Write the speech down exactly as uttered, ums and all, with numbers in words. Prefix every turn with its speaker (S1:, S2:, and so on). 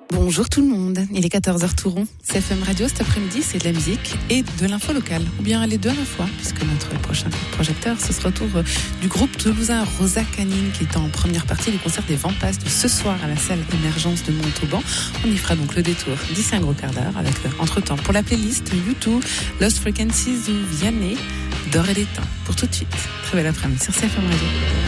S1: Bonjour tout le monde, il est quatorze heures tout rond. C F M Radio cet après-midi, c'est de la musique et de l'info locale, ou bien les deux à la fois, puisque notre prochain projecteur, ce sera autour du groupe toulousain Rosa Canine qui est en première partie du concert des Vampas de ce soir à la salle Émergence de Montauban. On y fera donc le détour d'ici un gros quart d'heure avec entre-temps pour la playlist U deux, Lost Frequencies ou Vianney, D'or et des temps. Pour tout de suite, très belle après-midi sur C F M Radio.